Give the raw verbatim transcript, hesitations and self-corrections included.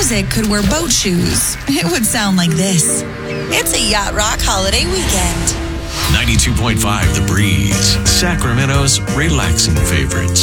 music could wear boat shoes, it would sound like this. It's a Yacht Rock holiday weekend. ninety-two point five The Breeze, Sacramento's relaxing favorites.